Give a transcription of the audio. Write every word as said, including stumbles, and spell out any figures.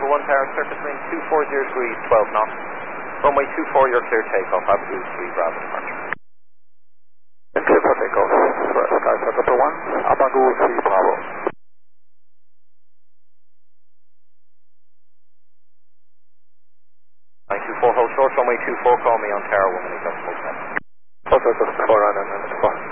one Tower, surface wind two four zero degrees, twelve knots. Runway two four, you're clear takeoff. Abagu three Bravo departure. Clear for takeoff. Sky Foxtrot one, Abagu three Bravo. nine two four, hold short, runway two four, call me on Tower one, adjustable ten. Also just four and then four.